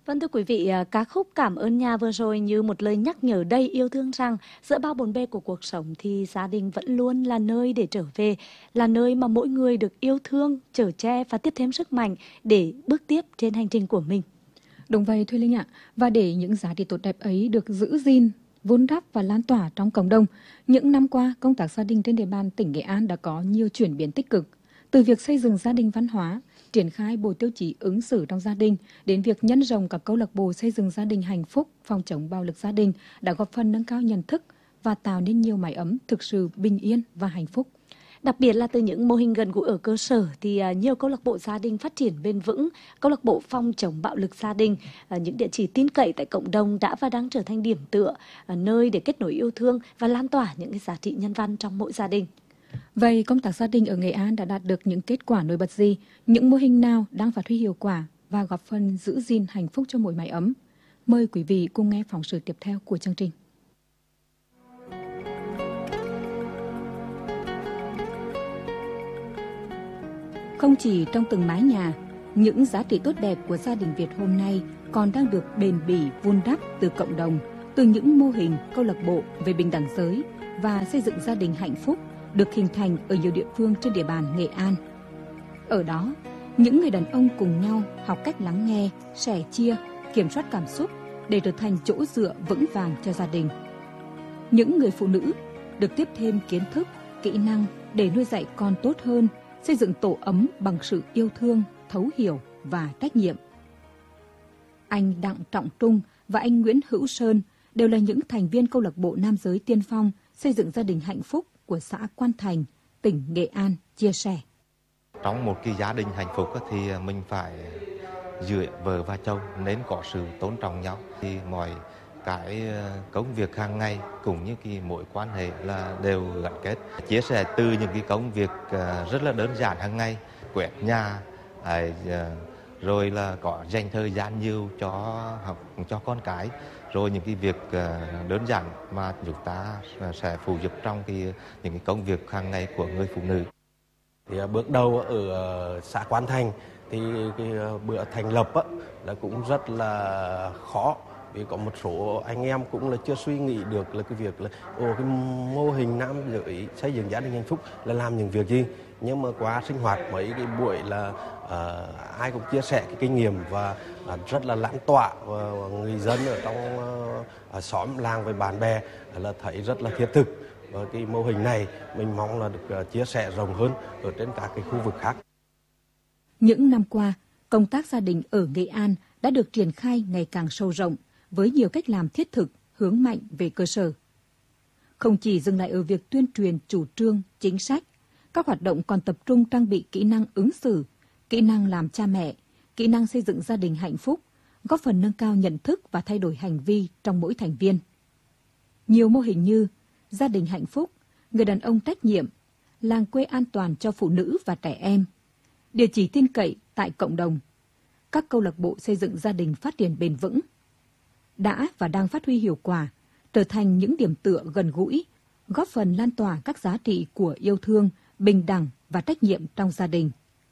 Vâng, thưa quý vị, ca khúc Cảm ơn nhà vừa rồi như một lời nhắc nhở đầy yêu thương rằng giữa bao bộn bề của cuộc sống thì gia đình vẫn luôn là nơi để trở về, là nơi mà mỗi người được yêu thương, chở che và tiếp thêm sức mạnh để bước tiếp trên hành trình của mình. Đúng vậy Thùy Linh ạ, và để những giá trị tốt đẹp ấy được giữ gìn, vun đắp và lan tỏa trong cộng đồng, những năm qua công tác gia đình trên địa bàn tỉnh Nghệ An đã có nhiều chuyển biến tích cực. Từ việc xây dựng gia đình văn hóa, triển khai bộ tiêu chí ứng xử trong gia đình, đến việc nhân rộng các câu lạc bộ xây dựng gia đình hạnh phúc, phòng chống bạo lực gia đình đã góp phần nâng cao nhận thức và tạo nên nhiều mái ấm thực sự bình yên và hạnh phúc. Đặc biệt là từ những mô hình gần gũi ở cơ sở thì nhiều câu lạc bộ gia đình phát triển bền vững, câu lạc bộ phòng chống bạo lực gia đình, những địa chỉ tin cậy tại cộng đồng đã và đang trở thành điểm tựa, nơi để kết nối yêu thương và lan tỏa những cái giá trị nhân văn trong mỗi gia đình. Vậy công tác gia đình ở Nghệ An đã đạt được những kết quả nổi bật gì? Những mô hình nào đang phát huy hiệu quả và góp phần giữ gìn hạnh phúc cho mỗi mái ấm? Mời quý vị cùng nghe phóng sự tiếp theo của chương trình. Không chỉ trong từng mái nhà, những giá trị tốt đẹp của gia đình Việt hôm nay còn đang được bền bỉ vun đắp từ cộng đồng, từ những mô hình câu lạc bộ về bình đẳng giới và xây dựng gia đình hạnh phúc được hình thành ở nhiều địa phương trên địa bàn Nghệ An. Ở đó, những người đàn ông cùng nhau học cách lắng nghe, sẻ chia, kiểm soát cảm xúc để trở thành chỗ dựa vững vàng cho gia đình. Những người phụ nữ được tiếp thêm kiến thức, kỹ năng để nuôi dạy con tốt hơn, xây dựng tổ ấm bằng sự yêu thương, thấu hiểu và trách nhiệm. Anh Đặng Trọng Trung và anh Nguyễn Hữu Sơn đều là những thành viên câu lạc bộ nam giới tiên phong xây dựng gia đình hạnh phúc của xã Quan Thành, tỉnh Nghệ An chia sẻ. Trong một cái gia đình hạnh phúc thì mình phải giữa vợ và chồng nên có sự tôn trọng nhau. Thì mọi cái công việc hàng ngày cũng như cái mối quan hệ là đều gắn kết. Chia sẻ từ những cái công việc rất là đơn giản hàng ngày, quét nhà, rồi là có dành thời gian nhiều cho học cho con cái, rồi những cái việc đơn giản mà chúng ta sẽ phụ giúp trong những cái công việc hàng ngày của người phụ nữ. Thì bước đầu ở xã Quan Thành thì cái bữa thành lập là cũng rất là khó, vì có một số anh em cũng là chưa suy nghĩ được là cái việc là cái mô hình nam giới xây dựng gia đình hạnh phúc là làm những việc gì. Nhưng mà qua sinh hoạt mấy cái buổi là ai cũng chia sẻ cái kinh nghiệm và rất là lan tỏa, và người dân ở trong xóm làng với bạn bè là thấy rất là thiết thực. Và cái mô hình này mình mong là được chia sẻ rộng hơn ở trên các cái khu vực khác. Những năm qua, công tác gia đình ở Nghệ An đã được triển khai ngày càng sâu rộng với nhiều cách làm thiết thực, hướng mạnh về cơ sở. Không chỉ dừng lại ở việc tuyên truyền chủ trương, chính sách, các hoạt động còn tập trung trang bị kỹ năng ứng xử, kỹ năng làm cha mẹ, kỹ năng xây dựng gia đình hạnh phúc, góp phần nâng cao nhận thức và thay đổi hành vi trong mỗi thành viên. Nhiều mô hình như gia đình hạnh phúc, người đàn ông trách nhiệm, làng quê an toàn cho phụ nữ và trẻ em, địa chỉ tin cậy tại cộng đồng, các câu lạc bộ xây dựng gia đình phát triển bền vững, đã và đang phát huy hiệu quả, trở thành những điểm tựa gần gũi, góp phần lan tỏa các giá trị của yêu thương, bình đẳng và trách nhiệm trong gia đình.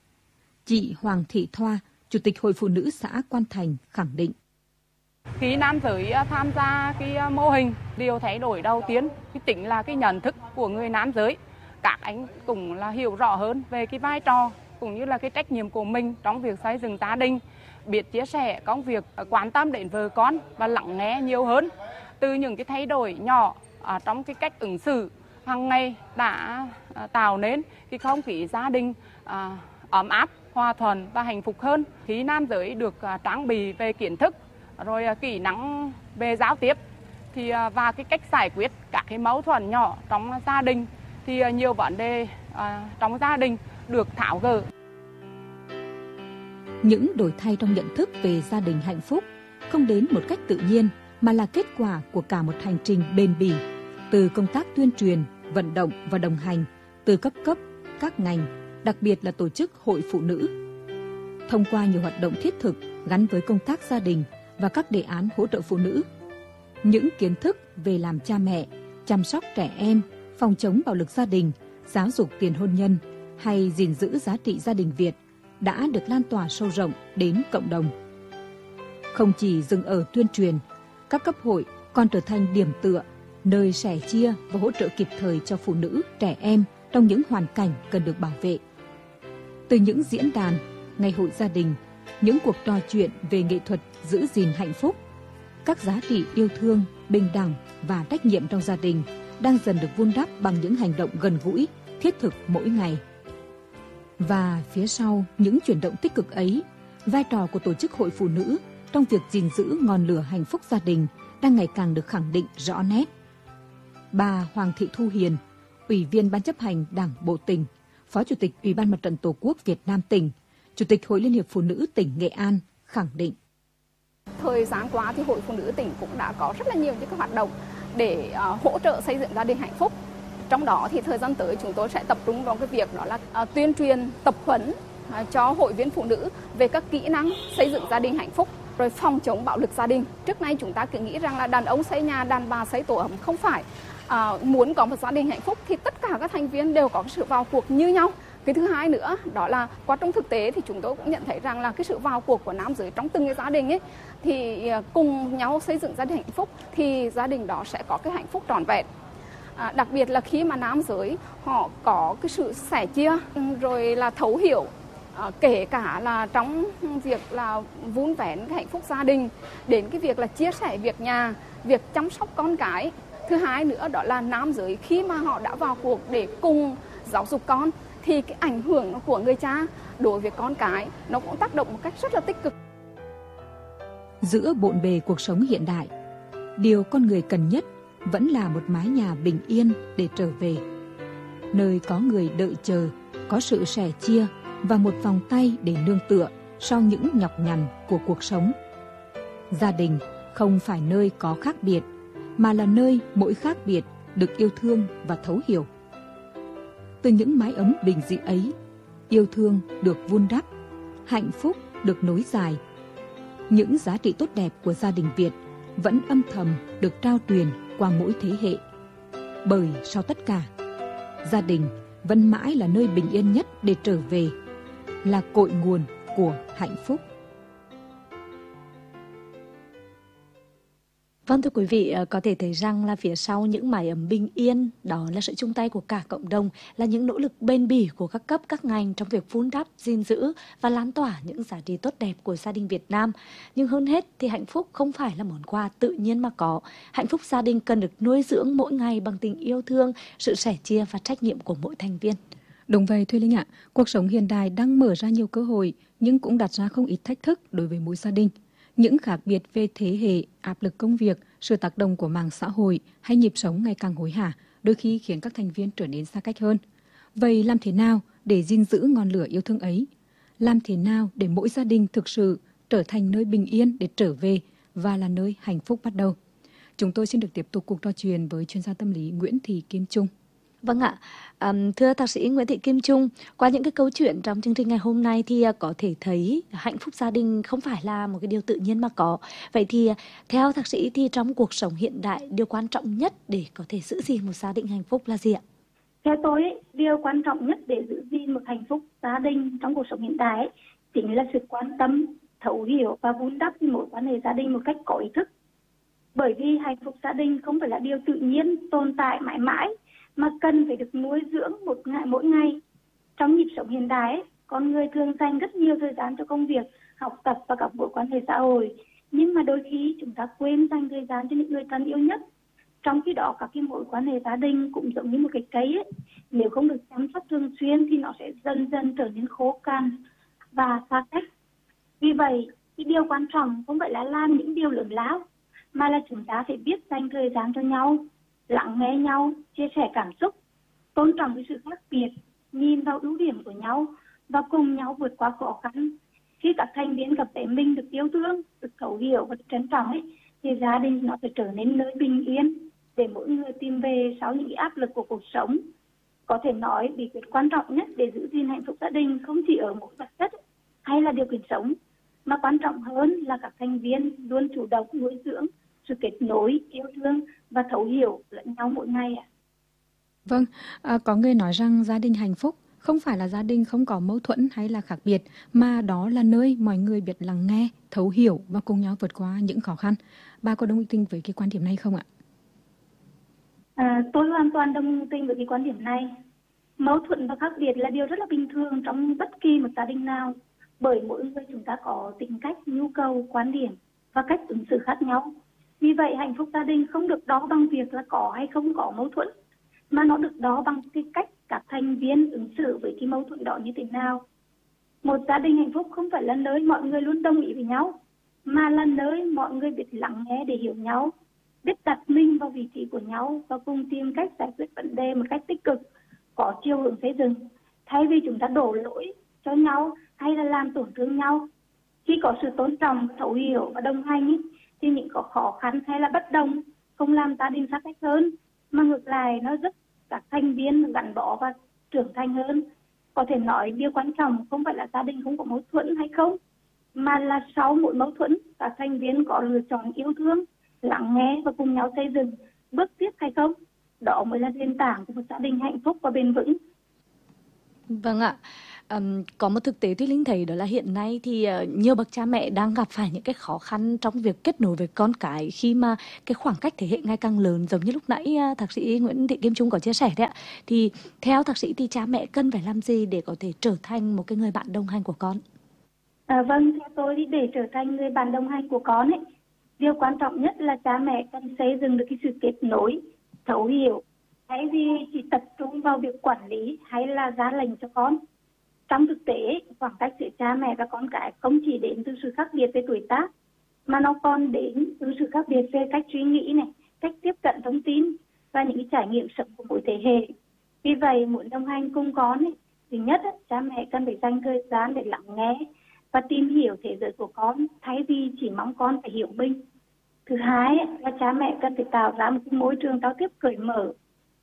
Chị Hoàng Thị Thoa, Chủ tịch Hội Phụ nữ xã Quan Thành khẳng định. Khi nam giới tham gia cái mô hình, điều thay đổi đầu tiên chính là cái nhận thức của người nam giới. Các anh cũng là hiểu rõ hơn về cái vai trò cũng như là cái trách nhiệm của mình trong việc xây dựng gia đình, biết chia sẻ công việc, quan tâm đến vợ con và lắng nghe nhiều hơn. Từ những cái thay đổi nhỏ trong cái cách ứng xử hàng ngày đã tạo nên cái không khí gia đình ấm áp, hòa thuận và hạnh phúc hơn. Khi nam giới được trang bị về kiến thức, rồi kỹ năng về giao tiếp thì và cái cách giải quyết các cái mâu thuẫn nhỏ trong gia đình thì nhiều vấn đề trong gia đình được tháo gỡ. Những đổi thay trong nhận thức về gia đình hạnh phúc không đến một cách tự nhiên mà là kết quả của cả một hành trình bền bỉ, từ công tác tuyên truyền, vận động và đồng hành từ các cấp, các ngành, đặc biệt là tổ chức hội phụ nữ. Thông qua nhiều hoạt động thiết thực gắn với công tác gia đình và các đề án hỗ trợ phụ nữ, những kiến thức về làm cha mẹ, chăm sóc trẻ em, phòng chống bạo lực gia đình, giáo dục tiền hôn nhân hay gìn giữ giá trị gia đình Việt đã được lan tỏa sâu rộng đến cộng đồng. Không chỉ dừng ở tuyên truyền, các cấp hội còn trở thành điểm tựa, nơi sẻ chia và hỗ trợ kịp thời cho phụ nữ, trẻ em trong những hoàn cảnh cần được bảo vệ. Từ những diễn đàn, ngày hội gia đình, những cuộc trò chuyện về nghệ thuật giữ gìn hạnh phúc, các giá trị yêu thương, bình đẳng và trách nhiệm trong gia đình đang dần được vun đắp bằng những hành động gần gũi, thiết thực mỗi ngày. Và phía sau những chuyển động tích cực ấy, vai trò của Tổ chức Hội Phụ Nữ trong việc gìn giữ ngọn lửa hạnh phúc gia đình đang ngày càng được khẳng định rõ nét. Bà Hoàng Thị Thu Hiền, Ủy viên Ban chấp hành Đảng Bộ tỉnh, Phó Chủ tịch Ủy ban Mặt trận Tổ quốc Việt Nam tỉnh, Chủ tịch Hội Liên hiệp Phụ nữ tỉnh Nghệ An khẳng định. Thời gian qua thì Hội Phụ nữ tỉnh cũng đã có rất là nhiều những cái hoạt động để hỗ trợ xây dựng gia đình hạnh phúc. Trong đó thì thời gian tới chúng tôi sẽ tập trung vào cái việc đó là tuyên truyền, tập huấn cho hội viên phụ nữ về các kỹ năng xây dựng gia đình hạnh phúc, rồi phòng chống bạo lực gia đình. Trước nay chúng ta cứ nghĩ rằng là đàn ông xây nhà, đàn bà xây tổ ấm, không phải. Muốn có một gia đình hạnh phúc thì tất cả các thành viên đều có sự vào cuộc như nhau. Cái thứ hai nữa đó là qua trong thực tế thì chúng tôi cũng nhận thấy rằng là cái sự vào cuộc của nam giới trong từng cái gia đình ấy thì cùng nhau xây dựng gia đình hạnh phúc thì gia đình đó sẽ có cái hạnh phúc trọn vẹn. Đặc biệt là khi mà nam giới họ có cái sự sẻ chia rồi là thấu hiểu, kể cả là trong việc là vun vén cái hạnh phúc gia đình, đến cái việc là chia sẻ việc nhà, việc chăm sóc con cái. Thứ hai nữa đó là nam giới khi mà họ đã vào cuộc để cùng giáo dục con thì cái ảnh hưởng của người cha đối với con cái nó cũng tác động một cách rất là tích cực. Giữa bộn bề cuộc sống hiện đại, điều con người cần nhất vẫn là một mái nhà bình yên để trở về. Nơi có người đợi chờ, có sự sẻ chia và một vòng tay để nương tựa sau những nhọc nhằn của cuộc sống. Gia đình không phải nơi có khác biệt, mà là nơi mỗi khác biệt được yêu thương và thấu hiểu. Từ những mái ấm bình dị ấy, yêu thương được vun đắp, hạnh phúc được nối dài. Những giá trị tốt đẹp của gia đình Việt vẫn âm thầm được trao truyền qua mỗi thế hệ. Bởi sau tất cả, gia đình vẫn mãi là nơi bình yên nhất để trở về, là cội nguồn của hạnh phúc. Vâng, thưa quý vị, có thể thấy rằng là phía sau những mái ấm bình yên, đó là sự chung tay của cả cộng đồng, là những nỗ lực bền bỉ của các cấp, các ngành trong việc vun đắp, gìn giữ và lan tỏa những giá trị tốt đẹp của gia đình Việt Nam. Nhưng hơn hết thì hạnh phúc không phải là món quà tự nhiên mà có. Hạnh phúc gia đình cần được nuôi dưỡng mỗi ngày bằng tình yêu thương, sự sẻ chia và trách nhiệm của mỗi thành viên. Đúng vậy Thùy Linh ạ, cuộc sống hiện đại đang mở ra nhiều cơ hội nhưng cũng đặt ra không ít thách thức đối với mỗi gia đình. Những khác biệt về thế hệ, áp lực công việc, sự tác động của mạng xã hội hay nhịp sống ngày càng hối hả đôi khi khiến các thành viên trở nên xa cách hơn. Vậy làm thế nào để gìn giữ ngọn lửa yêu thương ấy? Làm thế nào để mỗi gia đình thực sự trở thành nơi bình yên để trở về và là nơi hạnh phúc bắt đầu? Chúng tôi xin được tiếp tục cuộc trò chuyện với chuyên gia tâm lý Nguyễn Thị Kim Trung. Vâng ạ, thưa thạc sĩ Nguyễn Thị Kim Trung, qua những cái câu chuyện trong chương trình ngày hôm nay thì có thể thấy hạnh phúc gia đình không phải là một cái điều tự nhiên mà có. Vậy thì theo thạc sĩ thì trong cuộc sống hiện đại, điều quan trọng nhất để có thể giữ gìn một gia đình hạnh phúc là gì ạ? Theo tôi, điều quan trọng nhất để giữ gìn một hạnh phúc gia đình trong cuộc sống hiện đại chính là sự quan tâm, thấu hiểu và vun đắp mối quan hệ gia đình một cách có ý thức. Bởi vì hạnh phúc gia đình không phải là điều tự nhiên tồn tại mãi mãi, mà cần phải được nuôi dưỡng mỗi ngày. Trong nhịp sống hiện đại, con người thường dành rất nhiều thời gian cho công việc, học tập và các mối quan hệ xã hội. Nhưng mà đôi khi chúng ta quên dành thời gian cho những người thân yêu nhất. Trong khi đó, các cái mối quan hệ gia đình cũng giống như một cái cây ấy. Nếu không được chăm sóc thường xuyên thì nó sẽ dần dần trở nên khô cằn và xa cách. Vì vậy, cái điều quan trọng không phải là làm những điều lớn lao, mà là chúng ta phải biết dành thời gian cho nhau, lắng nghe nhau, chia sẻ cảm xúc, tôn trọng cái sự khác biệt, nhìn vào ưu điểm của nhau và cùng nhau vượt qua khó khăn. Khi các thành viên gặp thấy mình được yêu thương, được thấu hiểu và được trân trọng ấy, thì gia đình nó sẽ trở nên nơi bình yên để mỗi người tìm về sau những áp lực của cuộc sống. Có thể nói bí quyết quan trọng nhất để giữ gìn hạnh phúc gia đình không chỉ ở mỗi vật chất hay là điều kiện sống, mà quan trọng hơn là các thành viên luôn chủ động nuôi dưỡng sự kết nối, yêu thương và thấu hiểu lẫn nhau mỗi ngày ạ. Vâng, có người nói rằng gia đình hạnh phúc Không phải là gia đình không có mâu thuẫn hay là khác biệt, mà đó là nơi mọi người biết lắng nghe, thấu hiểu và cùng nhau vượt qua những khó khăn. Bà có đồng tình với cái quan điểm này không ạ? Tôi hoàn toàn đồng tình với cái quan điểm này. Mâu thuẫn và khác biệt là điều rất là bình thường trong bất kỳ một gia đình nào. Bởi mỗi người chúng ta có tính cách, nhu cầu, quan điểm và cách ứng xử khác nhau. Vì vậy hạnh phúc gia đình không được đo bằng việc là có hay không có mâu thuẫn, mà nó được đo bằng cái cách các thành viên ứng xử với cái mâu thuẫn đó như thế nào. Một gia đình hạnh phúc không phải là nơi mọi người luôn đồng ý với nhau, mà là nơi mọi người biết lắng nghe để hiểu nhau, biết đặt mình vào vị trí của nhau và cùng tìm cách giải quyết vấn đề một cách tích cực, có chiều hướng xây dựng, thay vì chúng ta đổ lỗi cho nhau hay là làm tổn thương nhau. Khi có sự tôn trọng, thấu hiểu và đồng hành thì những có khó khăn hay là bất đồng không làm gia đình xa cách hơn, mà ngược lại nó giúp các thành viên gắn bó và trưởng thành hơn. Có thể nói điều quan trọng không phải là gia đình không có mâu thuẫn hay không, mà là sau mỗi mâu thuẫn các thành viên có lựa chọn yêu thương, lắng nghe và cùng nhau xây dựng bước tiếp hay không. Đó mới là nền tảng của một gia đình hạnh phúc và bền vững. Vâng ạ. Có một thực tế Thúy Linh thấy đó là hiện nay thì nhiều bậc cha mẹ đang gặp phải những cái khó khăn trong việc kết nối với con cái khi mà cái khoảng cách thế hệ ngày càng lớn, giống như lúc nãy thạc sĩ Nguyễn Thị Kim Trung có chia sẻ đấy ạ. Thì theo thạc sĩ thì cha mẹ cần phải làm gì để có thể trở thành một cái người bạn đồng hành của con? Vâng, theo tôi thì để trở thành người bạn đồng hành của con ấy, điều quan trọng nhất là cha mẹ cần xây dựng được cái sự kết nối, thấu hiểu, thay vì chỉ tập trung vào việc quản lý hay là ra lệnh cho con. Trong thực tế, khoảng cách giữa cha mẹ và con cái không chỉ đến từ sự khác biệt về tuổi tác, mà nó còn đến từ sự khác biệt về cách suy nghĩ này, cách tiếp cận thông tin và những trải nghiệm sống của mỗi thế hệ. Vì vậy, muốn đồng hành cùng con ấy, thứ nhất, cha mẹ cần phải dành thời gian để lắng nghe và tìm hiểu thế giới của con, thay vì chỉ mong con phải hiểu mình. Thứ hai là cha mẹ cần phải tạo ra một môi trường giao tiếp cởi mở,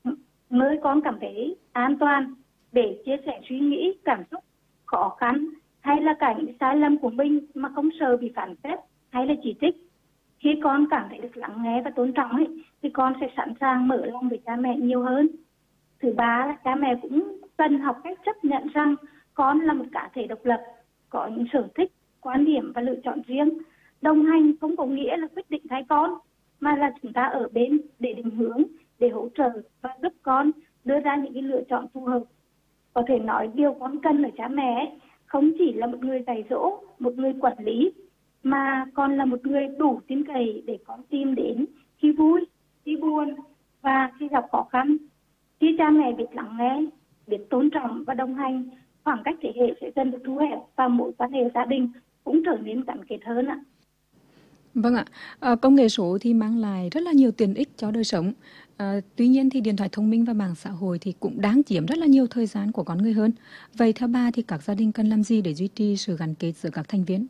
nơi con cảm thấy an toàn để chia sẻ suy nghĩ, cảm xúc, khó khăn hay là cả những sai lầm của mình mà không sợ bị phán xét hay là chỉ trích. Khi con cảm thấy được lắng nghe và tôn trọng ấy, thì con sẽ sẵn sàng mở lòng với cha mẹ nhiều hơn. Thứ ba là cha mẹ cũng cần học cách chấp nhận rằng con là một cá thể độc lập, có những sở thích, quan điểm và lựa chọn riêng. Đồng hành không có nghĩa là quyết định thay con, mà là chúng ta ở bên để định hướng, để hỗ trợ và giúp con đưa ra những cái lựa chọn phù hợp. Có thể nói điều con cần ở cha mẹ không chỉ là một người dạy dỗ, một người quản lý, mà còn là một người đủ tin cậy để con tìm đến khi vui, khi buồn và khi gặp khó khăn. Khi cha mẹ biết lắng nghe, biết tôn trọng và đồng hành, khoảng cách thế hệ sẽ dần được thu hẹp và mối quan hệ gia đình cũng trở nên gắn kết hơn ạ. Vâng ạ, công nghệ số thì mang lại rất là nhiều tiện ích cho đời sống. Tuy nhiên thì điện thoại thông minh và mạng xã hội thì cũng đang chiếm rất là nhiều thời gian của con người hơn. Vậy theo bà thì các gia đình cần làm gì để duy trì sự gắn kết giữa các thành viên?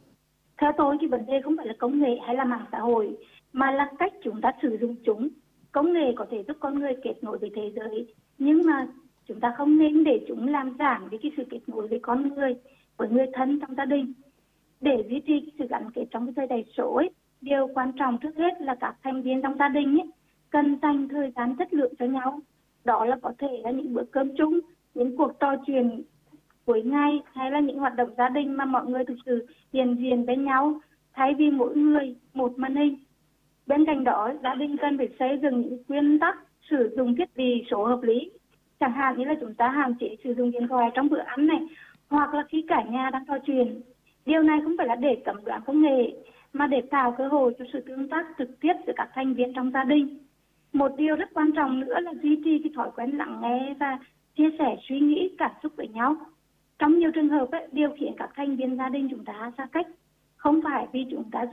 Theo tôi thì vấn đề không phải là công nghệ hay là mạng xã hội, mà là cách chúng ta sử dụng chúng. Công nghệ có thể giúp con người kết nối với thế giới, nhưng mà chúng ta không nên để chúng làm giảm đi cái sự kết nối với con người, với người thân trong gia đình. Để duy trì cái sự gắn kết trong cái thời đại số ấy, điều quan trọng trước hết là các thành viên trong gia đình ấy cần dành thời gian chất lượng cho nhau. Đó là có thể là những bữa cơm chung, những cuộc trò chuyện cuối ngày hay là những hoạt động gia đình mà mọi người thực sự hiện diện bên nhau, thay vì mỗi người một màn hình. Bên cạnh đó, gia đình cần phải xây dựng những nguyên tắc sử dụng thiết bị số hợp lý. Chẳng hạn như là chúng ta hạn chế sử dụng điện thoại trong bữa ăn này, hoặc là khi cả nhà đang trò chuyện. Điều này không phải là để cấm đoán công nghệ, mà để tạo cơ hội cho sự tương tác trực tiếp giữa các thành viên trong gia đình. Một điều rất quan trọng nữa là duy trì cái thói quen lắng nghe và chia sẻ suy nghĩ, cảm xúc với nhau. Trong nhiều trường hợp, điều khiến các thành viên gia đình chúng ta xa cách không phải vì chúng ta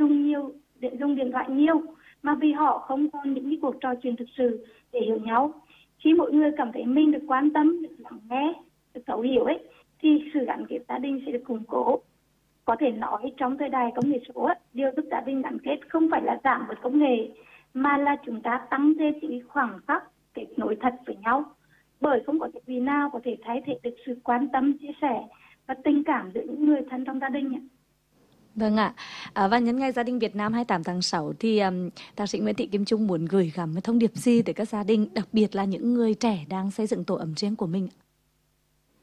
dùng điện thoại nhiều, mà vì họ không còn những cái cuộc trò chuyện thực sự để hiểu nhau. Khi mỗi người cảm thấy mình được quan tâm, được lắng nghe, được thấu hiểu ấy, thì sự gắn kết gia đình sẽ được củng cố. Có thể nói trong thời đại công nghệ số, điều giúp gia đình gắn kết không phải là giảm bớt công nghệ, mà là chúng ta tăng thêm những khoảng khắc kết nối thật với nhau. Bởi không có thiết bị nào có thể thay thế được sự quan tâm, chia sẻ và tình cảm giữa những người thân trong gia đình. Vâng ạ. Và nhân ngày Gia đình Việt Nam 28 tháng 6 thì thạc sĩ Nguyễn Thị Kim Trung muốn gửi gắm thông điệp gì tới các gia đình, đặc biệt là những người trẻ đang xây dựng tổ ấm riêng của mình?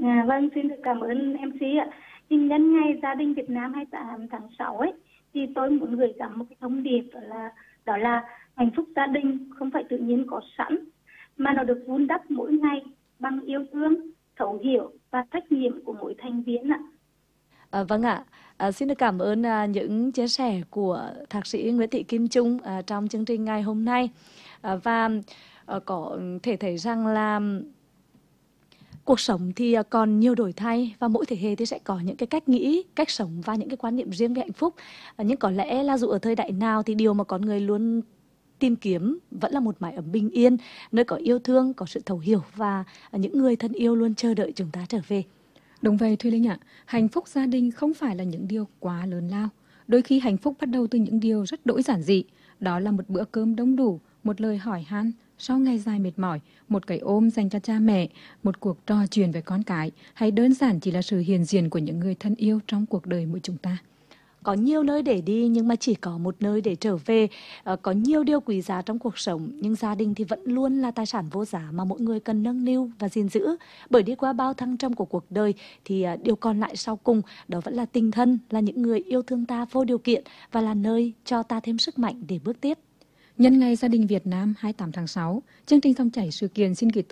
Vâng, xin được cảm ơn MC ạ. Nhân ngày Gia đình Việt Nam 28 tháng 6 ấy, thì tôi muốn gửi gắm một cái thông điệp đó là hạnh phúc gia đình không phải tự nhiên có sẵn, mà nó được vun đắp mỗi ngày bằng yêu thương, thấu hiểu và trách nhiệm của mỗi thành viên ạ. Vâng ạ, xin được cảm ơn những chia sẻ của Thạc sĩ Nguyễn Thị Kim Trung trong chương trình ngày hôm nay. Và có thể thấy rằng là cuộc sống thì còn nhiều đổi thay và mỗi thế hệ thì sẽ có những cái cách nghĩ, cách sống và những cái quan niệm riêng về hạnh phúc. Nhưng có lẽ là dù ở thời đại nào thì điều mà con người luôn tìm kiếm vẫn là một mái ấm bình yên, nơi có yêu thương, có sự thấu hiểu và những người thân yêu luôn chờ đợi chúng ta trở về. Đúng vậy Thùy Linh ạ, hạnh phúc gia đình không phải là những điều quá lớn lao. Đôi khi hạnh phúc bắt đầu từ những điều rất đỗi giản dị. Đó là một bữa cơm đông đủ, một lời hỏi han sau ngày dài mệt mỏi, một cái ôm dành cho cha mẹ, một cuộc trò chuyện với con cái, hay đơn giản chỉ là sự hiện diện của những người thân yêu trong cuộc đời mỗi chúng ta. Có nhiều nơi để đi nhưng mà chỉ có một nơi để trở về. Có nhiều điều quý giá trong cuộc sống, nhưng gia đình thì vẫn luôn là tài sản vô giá mà mỗi người cần nâng niu và gìn giữ. Bởi đi qua bao thăng trầm của cuộc đời thì điều còn lại sau cùng đó vẫn là tình thân, là những người yêu thương ta vô điều kiện và là nơi cho ta thêm sức mạnh để bước tiếp. Nhân ngày Gia đình Việt Nam 28 tháng 6, chương trình Dòng chảy sự kiện xin gửi